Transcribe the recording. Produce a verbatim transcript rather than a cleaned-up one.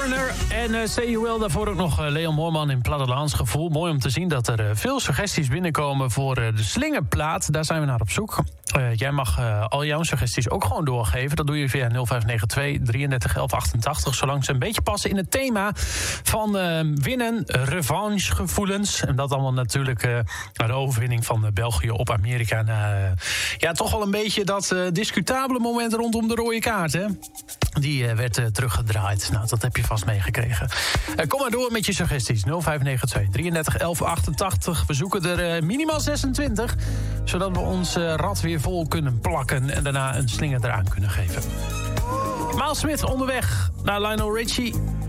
Foreigner en uh, Say You Will. Daarvoor ook nog uh, Leon Moorman in Plattelandsgevoel. Mooi om te zien dat er uh, veel suggesties binnenkomen voor uh, de slingerplaat. Daar zijn we naar op zoek. Uh, jij mag uh, al jouw suggesties ook gewoon doorgeven. Dat doe je via nul vijf negen twee, drieëndertig, elf achtentachtig. Zolang ze een beetje passen in het thema van uh, winnen, revanchegevoelens. En dat allemaal natuurlijk uh, naar de overwinning van uh, België op Amerika. Na, uh, ja, toch wel een beetje dat uh, discutabele moment rondom de rode kaart, hè? Die uh, werd uh, teruggedraaid. Nou, dat heb je vast meegekregen. Uh, kom maar door met je suggesties. nul vijf negen twee, drieëndertig, elf achtentachtig. We zoeken er uh, minimaal zesentwintig. Zodat we ons uh, rad weer vol kunnen plakken. En daarna een slinger eraan kunnen geven. Miles Smith onderweg naar Lionel Richie.